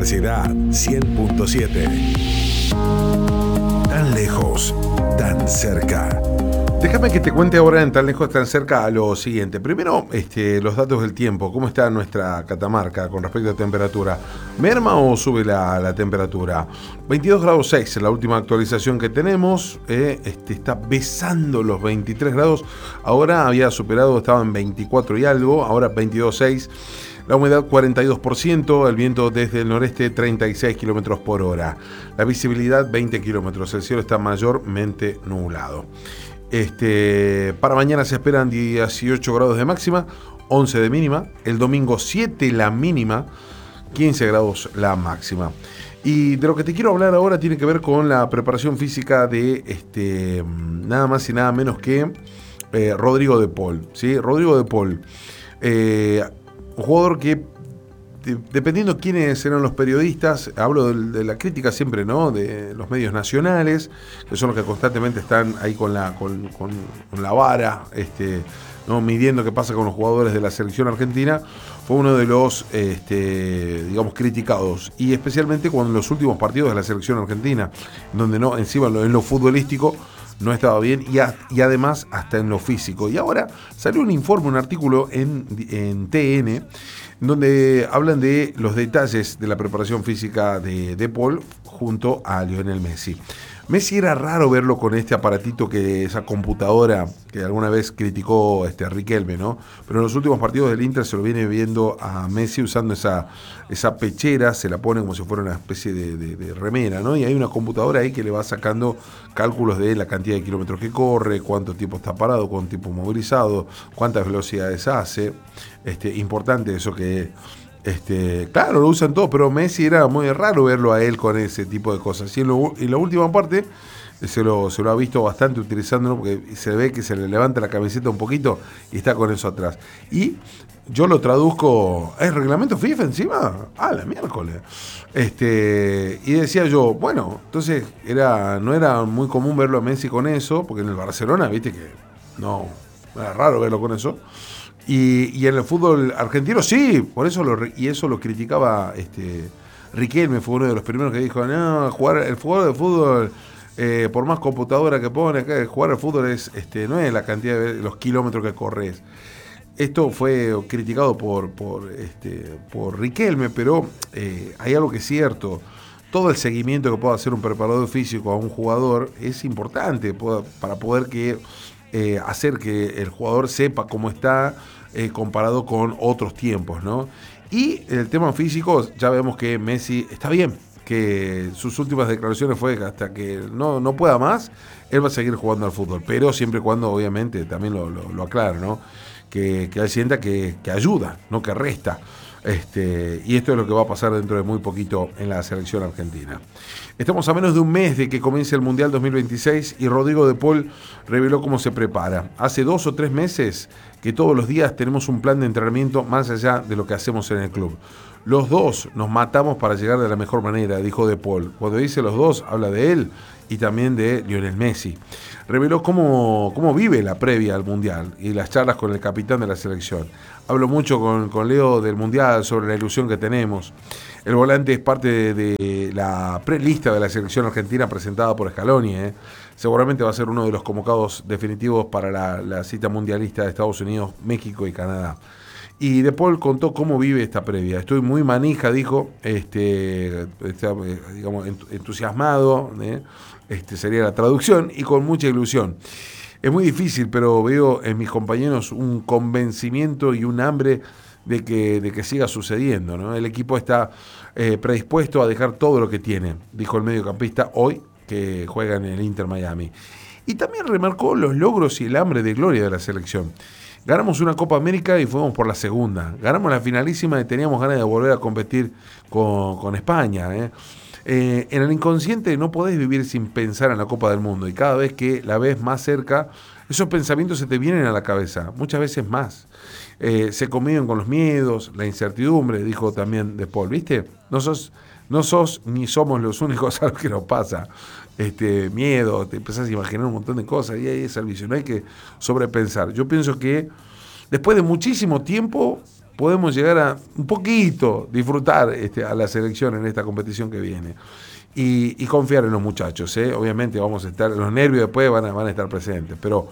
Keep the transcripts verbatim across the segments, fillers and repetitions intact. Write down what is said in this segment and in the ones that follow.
Universidad cien punto siete. Tan lejos, tan cerca. Déjame que te cuente ahora en Tan Lejos, Tan Cerca lo siguiente. Primero, este, los datos del tiempo. ¿Cómo está nuestra Catamarca con respecto a temperatura? ¿Merma o sube la, la temperatura? veintidós grados seis en la última actualización que tenemos. Eh, este, está besando los veintitrés grados. Ahora había superado, estaba en veinticuatro y algo. Ahora veintidós coma seis. La humedad cuarenta y dos por ciento, el viento desde el noreste treinta y seis kilómetros por hora. La visibilidad veinte kilómetros. El cielo está mayormente nublado. Este, para mañana se esperan dieciocho grados de máxima, once de mínima. El domingo siete la mínima, quince grados la máxima. Y de lo que te quiero hablar ahora tiene que ver con la preparación física de este, nada más y nada menos que eh, Rodrigo de Paul, ¿sí? Rodrigo de Paul, eh, un jugador que, de, dependiendo quiénes eran los periodistas, hablo de, de la crítica siempre, ¿no? De los medios nacionales, que son los que constantemente están ahí con la, con, con, con la vara, este, ¿no? Midiendo qué pasa con los jugadores de la selección argentina. Fue uno de los, este, digamos, criticados, y especialmente cuando en los últimos partidos de la selección argentina, donde no, encima en lo, en lo futbolístico no estaba bien, y, a, y además hasta en lo físico. Y ahora salió un informe, un artículo en, en T N, donde hablan de los detalles de la preparación física de, de Paul junto a Lionel Messi. Messi era raro verlo con este aparatito, que esa computadora que alguna vez criticó este Riquelme, ¿no? Pero en los últimos partidos del Inter se lo viene viendo a Messi usando esa, esa pechera, se la pone como si fuera una especie de, de, de remera, ¿no? Y hay una computadora ahí que le va sacando cálculos de la cantidad de kilómetros que corre, cuánto tiempo está parado, cuánto tiempo movilizado, cuántas velocidades hace. Este, importante eso que... Este, claro, lo usan todos, pero Messi era muy raro verlo a él con ese tipo de cosas. Y en, lo, en la última parte se lo, se lo ha visto bastante utilizándolo, porque se ve que se le levanta la camiseta un poquito y está con eso atrás. Y yo lo traduzco, ¿es reglamento FIFA encima? Ah, la miércoles. Este, y decía yo, bueno, entonces era, no era muy común verlo a Messi con eso, porque en el Barcelona, viste que no, era raro verlo con eso. Y, y en el fútbol argentino sí, por eso lo, y eso lo criticaba este Riquelme, fue uno de los primeros que dijo, no, jugar el jugador de fútbol, eh, por más computadora que pone acá, jugar al fútbol es, este, no es la cantidad de los kilómetros que corres. Esto fue criticado por, por, este, por Riquelme, pero eh, hay algo que es cierto. Todo el seguimiento que pueda hacer un preparador físico a un jugador es importante para poder que Eh, hacer que el jugador sepa cómo está eh, comparado con otros tiempos, ¿no? Y el tema físico, ya vemos que Messi está bien, que sus últimas declaraciones fue que hasta que no, no pueda más, él va a seguir jugando al fútbol, pero siempre y cuando, obviamente, también lo, lo, lo aclara, ¿no? Que, que él sienta que, que ayuda, no que resta. Este, y esto es lo que va a pasar dentro de muy poquito en la selección argentina. Estamos a menos de un mes de que comience el Mundial dos mil veintiséis y Rodrigo de Paul reveló cómo se prepara. Hace dos o tres meses que todos los días tenemos un plan de entrenamiento más allá de lo que hacemos en el club. Los dos nos matamos para llegar de la mejor manera, dijo de Paul. Cuando dice los dos, habla de él y también de Lionel Messi. Reveló cómo, cómo vive la previa al Mundial y las charlas con el capitán de la selección. Hablo mucho con, con Leo del Mundial sobre la ilusión que tenemos. El volante es parte de, de la prelista de la selección argentina presentada por Scaloni. ¿eh? Seguramente va a ser uno de los convocados definitivos para la, la cita mundialista de Estados Unidos, México y Canadá. Y De Paul contó cómo vive esta previa. Estoy muy manija, dijo, este, está, digamos, entusiasmado, ¿eh? este sería la traducción, y con mucha ilusión. Es muy difícil, pero veo en mis compañeros un convencimiento y un hambre de que, de que siga sucediendo, ¿no? El equipo está eh, predispuesto a dejar todo lo que tiene, dijo el mediocampista hoy, que juega en el Inter Miami. Y también remarcó los logros y el hambre de gloria de la selección. Ganamos una Copa América y fuimos por la segunda. Ganamos la finalísima y teníamos ganas de volver a competir con, con España. ¿eh? Eh, en el inconsciente no podés vivir sin pensar en la Copa del Mundo. Y cada vez que la ves más cerca, esos pensamientos se te vienen a la cabeza. Muchas veces más. Eh, se conviven con los miedos, la incertidumbre, dijo también De Paul. ¿Viste? No sos, no sos ni somos los únicos a los que nos pasa. Este, miedo, te empezás a imaginar un montón de cosas y ahí es el vicio, no hay que sobrepensar. Yo pienso que después de muchísimo tiempo podemos llegar a un poquito disfrutar este, a la selección en esta competición que viene. Y, y confiar en los muchachos, ¿eh? Obviamente vamos a estar, los nervios después van a, van a estar presentes, pero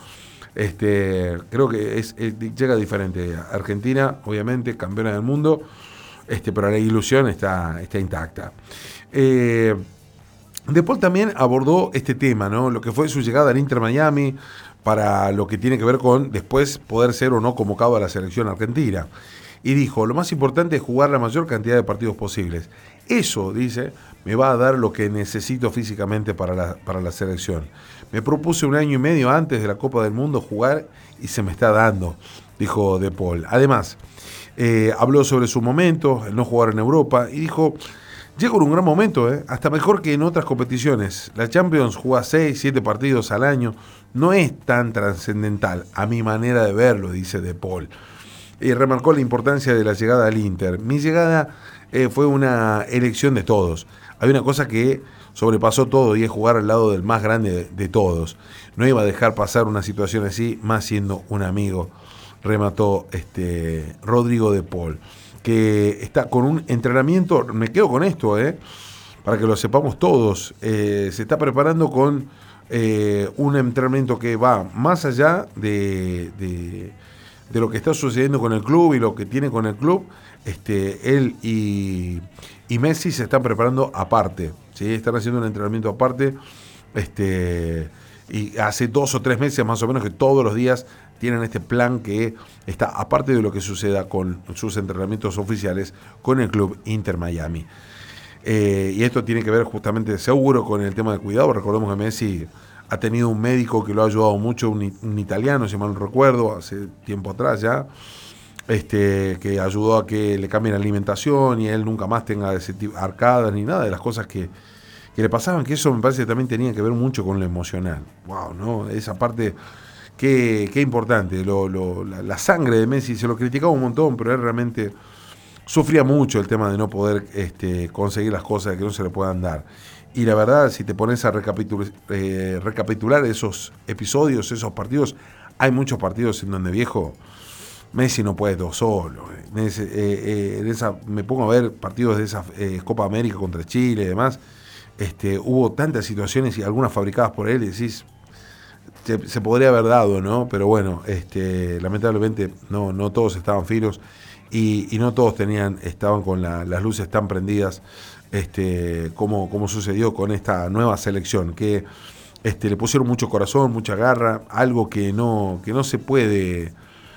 este, creo que es, es, llega diferente. Argentina, obviamente, campeona del mundo, este, pero la ilusión está, está intacta. Eh, De Paul también abordó este tema, ¿no? Lo que fue su llegada al Inter Miami, para lo que tiene que ver con después poder ser o no convocado a la selección argentina. Y dijo, lo más importante es jugar la mayor cantidad de partidos posibles. Eso, dice, me va a dar lo que necesito físicamente para la, para la selección. Me propuse un año y medio antes de la Copa del Mundo jugar y se me está dando, dijo De Paul. Además, eh, habló sobre su momento, el no jugar en Europa, y dijo, llego en un gran momento, ¿eh? Hasta mejor que en otras competiciones. La Champions juega seis, siete partidos al año, no es tan trascendental, a mi manera de verlo, dice De Paul. Y remarcó la importancia de la llegada al Inter. Mi llegada eh, fue una elección de todos. Hay una cosa que sobrepasó todo y es jugar al lado del más grande de, de todos. No iba a dejar pasar una situación así, más siendo un amigo, remató este Rodrigo De Paul, que está con un entrenamiento, me quedo con esto, eh, para que lo sepamos todos, eh, se está preparando con eh, un entrenamiento que va más allá de... de de lo que está sucediendo con el club y lo que tiene con el club. Este, él y, y Messi se están preparando aparte, ¿sí? Están haciendo un entrenamiento aparte, este, y hace dos o tres meses más o menos que todos los días tienen este plan que está aparte de lo que suceda con sus entrenamientos oficiales con el club Inter Miami. Eh, y esto tiene que ver justamente seguro con el tema de cuidado. Recordemos que Messi ha tenido un médico que lo ha ayudado mucho, un, un italiano, si mal no recuerdo, hace tiempo atrás ya, este, que ayudó a que le cambien la alimentación y él nunca más tenga ese tipo, arcadas ni nada de las cosas que, que le pasaban, que eso me parece que también tenía que ver mucho con lo emocional. Wow, ¿no? Esa parte, qué, qué importante. Lo, lo, la, la sangre de Messi, se lo criticaba un montón, pero él realmente sufría mucho el tema de no poder este, conseguir las cosas que no se le puedan dar. Y la verdad, si te pones a recapitul- eh, recapitular esos episodios, esos partidos, hay muchos partidos en donde, viejo, Messi no puede todo solo. En ese, eh, eh, en esa, me pongo a ver partidos de esa eh, Copa América contra Chile y demás. Este, hubo tantas situaciones y algunas fabricadas por él y decís, se, se podría haber dado, ¿no? Pero bueno, este, lamentablemente no, no todos estaban filos y, y no todos tenían, estaban con la, las luces tan prendidas. Este, como, como sucedió con esta nueva selección, que este, le pusieron mucho corazón, mucha garra, algo que no, que no se puede,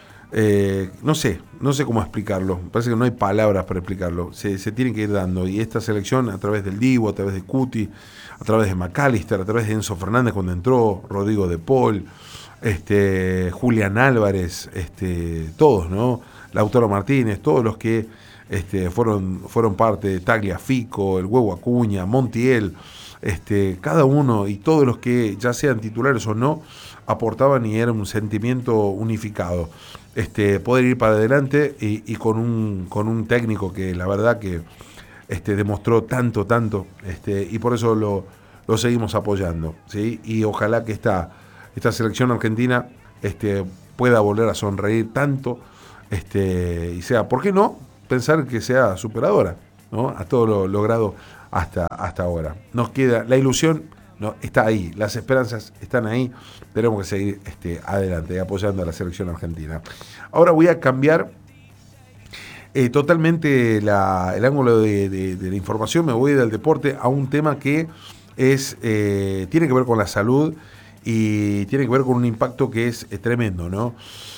eh, no sé, no sé cómo explicarlo, me parece que no hay palabras para explicarlo, se, se tiene que ir dando, y esta selección a través del Divo, a través de Cuti, a través de McAllister, a través de Enzo Fernández cuando entró, Rodrigo De Paul, este, Julián Álvarez, este, todos, ¿no? Lautaro Martínez, todos los que Este, fueron, fueron parte de Tagliafico, el Huevo Acuña, Montiel, este, cada uno y todos los que ya sean titulares o no aportaban y era un sentimiento unificado. Este, poder ir para adelante y, y con, un, con un técnico que la verdad que este, demostró tanto, tanto, este, y por eso lo, lo seguimos apoyando, ¿sí? Y ojalá que esta, esta selección argentina este, pueda volver a sonreír tanto este, y sea, ¿por qué no?, pensar que sea superadora, ¿no?, a todo lo logrado hasta, hasta ahora. Nos queda la ilusión, no, está ahí, las esperanzas están ahí, tenemos que seguir este, adelante, apoyando a la selección argentina. Ahora voy a cambiar eh, totalmente la, el ángulo de, de, de la información, me voy del deporte a un tema que es eh, tiene que ver con la salud y tiene que ver con un impacto que es, es tremendo, ¿no?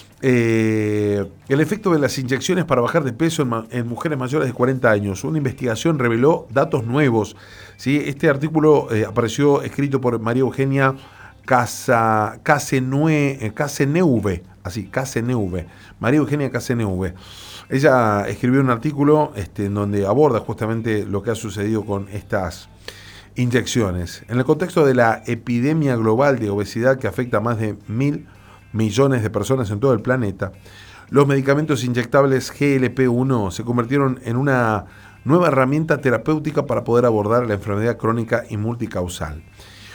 Eh, el efecto de las inyecciones para bajar de peso en, ma- en mujeres mayores de cuarenta años. Una investigación reveló datos nuevos, ¿sí? Este artículo eh, apareció escrito por María Eugenia Casa, Casenue, eh, Caseneuve, así, Caseneuve, María Eugenia Caseneuve. Ella escribió un artículo este, en donde aborda justamente lo que ha sucedido con estas inyecciones. En el contexto de la epidemia global de obesidad que afecta a más de mil millones de personas en todo el planeta, los medicamentos inyectables G L P uno se convirtieron en una nueva herramienta terapéutica para poder abordar la enfermedad crónica y multicausal.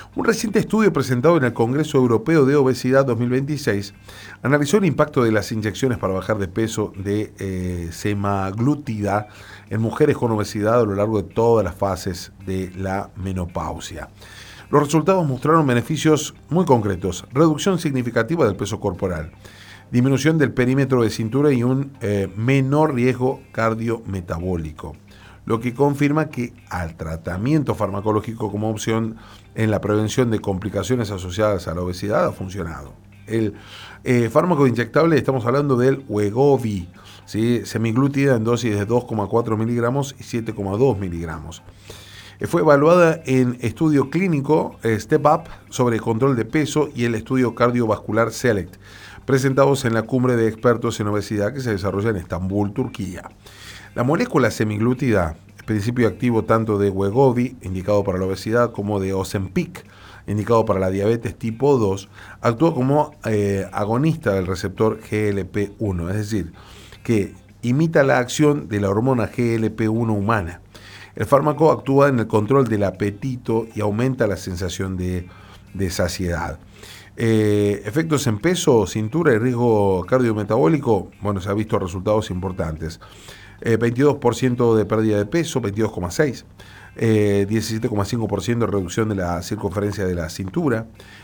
Un reciente estudio presentado en el Congreso Europeo de Obesidad dos mil veintiséis analizó el impacto de las inyecciones para bajar de peso de eh, semaglutida en mujeres con obesidad a lo largo de todas las fases de la menopausia. Los resultados mostraron beneficios muy concretos: reducción significativa del peso corporal, disminución del perímetro de cintura y un eh, menor riesgo cardiometabólico, lo que confirma que al tratamiento farmacológico como opción en la prevención de complicaciones asociadas a la obesidad ha funcionado. El eh, fármaco inyectable, estamos hablando del Wegovy, ¿sí? Semaglutida en dosis de dos coma cuatro miligramos y siete coma dos miligramos. Fue evaluada en estudio clínico eh, Step Up sobre control de peso y el estudio cardiovascular Select, presentados en la cumbre de expertos en obesidad que se desarrolla en Estambul, Turquía. La molécula semaglutida, principio activo tanto de Wegovy, indicado para la obesidad, como de Ozempic, indicado para la diabetes tipo dos, actúa como eh, agonista del receptor G L P uno, es decir, que imita la acción de la hormona G L P uno humana. El fármaco actúa en el control del apetito y aumenta la sensación de, de saciedad. Eh, efectos en peso, cintura y riesgo cardiometabólico, bueno, se han visto resultados importantes. Eh, veintidós por ciento de pérdida de peso, veintidós coma seis por ciento, eh, diecisiete coma cinco por ciento de reducción de la circunferencia de la cintura,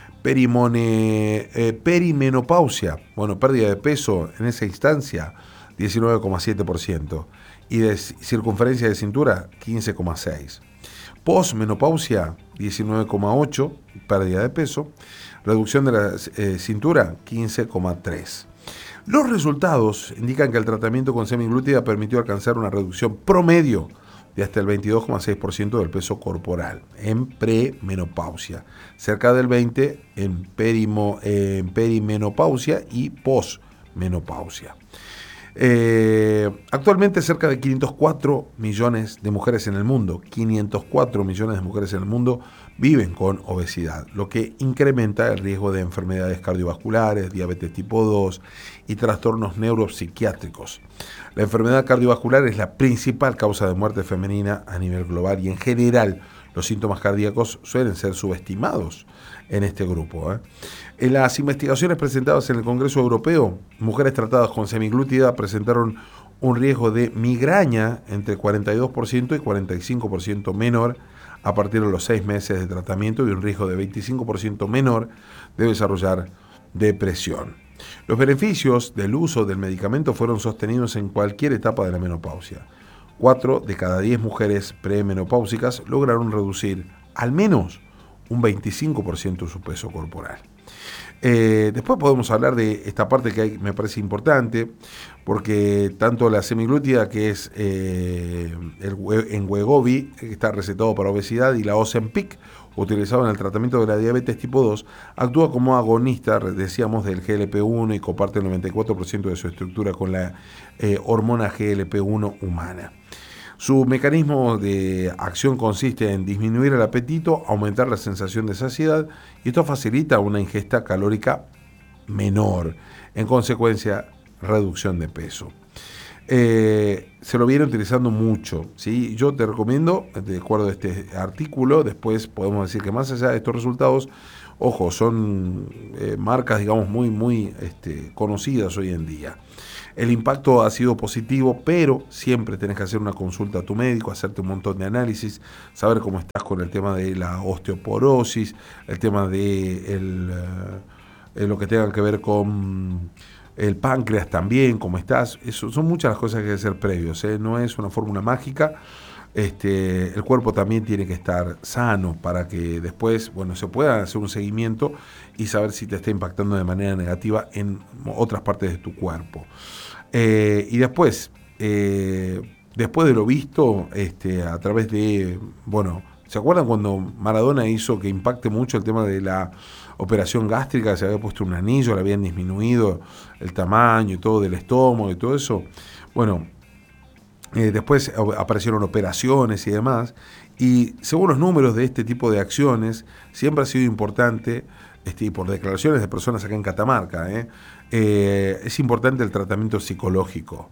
perimone, eh, perimenopausia, bueno, pérdida de peso en esa instancia, diecinueve coma siete por ciento, y de circunferencia de cintura, quince coma seis por ciento. Postmenopausia, diecinueve coma ocho por ciento, pérdida de peso, reducción de la eh, cintura, quince coma tres por ciento. Los resultados indican que el tratamiento con semaglutida permitió alcanzar una reducción promedio de hasta el veintidós coma seis por ciento del peso corporal en premenopausia, cerca del veinte por ciento en, perimo, eh, en perimenopausia y posmenopausia. Eh, actualmente cerca de quinientos cuatro millones de mujeres en el mundo, quinientos cuatro millones de mujeres en el mundo viven con obesidad, lo que incrementa el riesgo de enfermedades cardiovasculares, diabetes tipo dos y trastornos neuropsiquiátricos. La enfermedad cardiovascular es la principal causa de muerte femenina a nivel global y en general los síntomas cardíacos suelen ser subestimados en este grupo. ¿eh? En las investigaciones presentadas en el Congreso Europeo, mujeres tratadas con semaglutida presentaron un riesgo de migraña entre cuarenta y dos por ciento y cuarenta y cinco por ciento menor a partir de los seis meses de tratamiento y un riesgo de veinticinco por ciento menor de desarrollar depresión. Los beneficios del uso del medicamento fueron sostenidos en cualquier etapa de la menopausia. Cuatro de cada diez mujeres premenopáusicas lograron reducir al menos un veinticinco por ciento de su peso corporal. Eh, después podemos hablar de esta parte que hay, me parece importante, porque tanto la semaglutida, que es eh, el, en Wegovy, que está recetado para obesidad, y la Ozempic, utilizado en el tratamiento de la diabetes tipo dos, actúa como agonista, decíamos, del G L P uno y comparte el noventa y cuatro por ciento de su estructura con la eh, hormona G L P uno humana. Su mecanismo de acción consiste en disminuir el apetito, aumentar la sensación de saciedad, y esto facilita una ingesta calórica menor, en consecuencia, reducción de peso. Eh, se lo viene utilizando mucho, ¿sí? Yo te recomiendo, de acuerdo a este artículo, después podemos decir que más allá de estos resultados, ojo, son eh, marcas, digamos, muy, muy este, conocidas hoy en día. El impacto ha sido positivo, pero siempre tenés que hacer una consulta a tu médico, hacerte un montón de análisis, saber cómo estás con el tema de la osteoporosis, el tema de el, eh, lo que tenga que ver con el páncreas también, cómo estás. Eso, son muchas las cosas que hay que hacer previos, ¿eh? No es una fórmula mágica. Este, el cuerpo también tiene que estar sano para que después, bueno, se pueda hacer un seguimiento y saber si te está impactando de manera negativa en otras partes de tu cuerpo. Eh, y después, eh, después de lo visto, este, a través de, bueno, ¿se acuerdan cuando Maradona hizo que impacte mucho el tema de la operación gástrica? Se había puesto un anillo, le habían disminuido el tamaño y todo del estómago y todo eso. Bueno, eh, después aparecieron operaciones y demás, y según los números de este tipo de acciones, siempre ha sido importante, este, y por declaraciones de personas acá en Catamarca, eh, eh, es importante el tratamiento psicológico.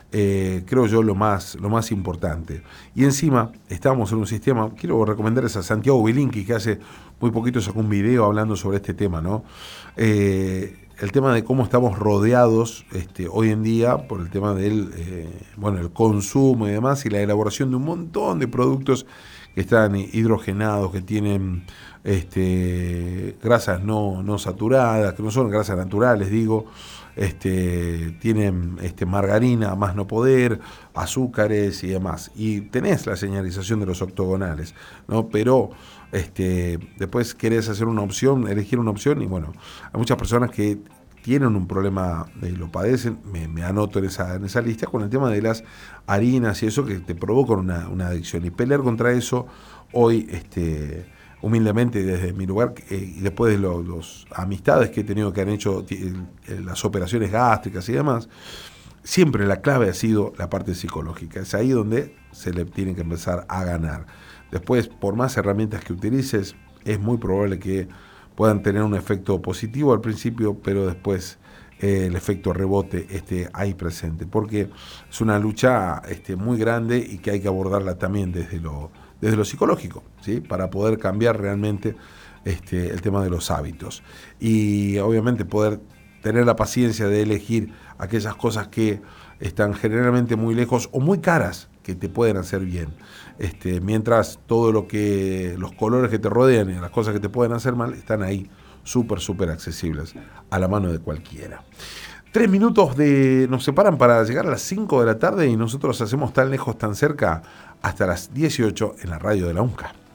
eh, creo yo, lo más, lo más importante. Y encima, estamos en un sistema, quiero recomendarles a Santiago Bilinqui, que hace muy poquito sacó un video hablando sobre este tema, ¿no? Eh, el tema de cómo estamos rodeados este, hoy en día por el tema del eh, bueno, el consumo y demás, y la elaboración de un montón de productos que están hidrogenados, que tienen este, grasas no, no saturadas, que no son grasas naturales, digo, este, tienen este, margarina a más no poder, azúcares y demás. Y tenés la señalización de los octogonales, ¿no? Pero este, después querés hacer una opción, elegir una opción, y bueno, hay muchas personas que tienen un problema, y lo padecen, me, me anoto en esa, en esa lista, con el tema de las harinas y eso que te provocan una, una adicción. Y pelear contra eso hoy, este, humildemente desde mi lugar, eh, y después de los, los amistades que he tenido que han hecho t- las operaciones gástricas y demás, siempre la clave ha sido la parte psicológica. Es ahí donde se le tiene que empezar a ganar. Después, por más herramientas que utilices, es muy probable que puedan tener un efecto positivo al principio, pero después eh, el efecto rebote esté ahí presente, porque es una lucha este, muy grande y que hay que abordarla también desde lo, desde lo psicológico, ¿sí? Para poder cambiar realmente este, el tema de los hábitos. Y obviamente poder tener la paciencia de elegir aquellas cosas que están generalmente muy lejos o muy caras, que te pueden hacer bien, este, mientras todo lo que, los colores que te rodean y las cosas que te pueden hacer mal están ahí, súper, súper accesibles, a la mano de cualquiera. Tres minutos de, nos separan para llegar a las cinco de la tarde, y nosotros hacemos Tan Lejos, Tan Cerca hasta las dieciocho en la radio de la UNCA.